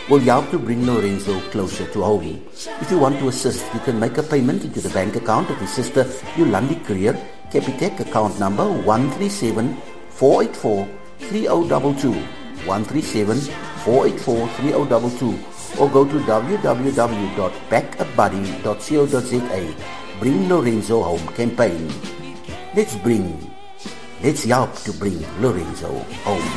will help to bring Lorenzo closer to home. If you want to assist, you can make a payment into the bank account of his sister Yolandi Creer, Capitec account number 137-484-3022, 137-484-3022, or go to www.backabuddy.co.za. Bring Lorenzo Home campaign. Let's help to bring Lorenzo home.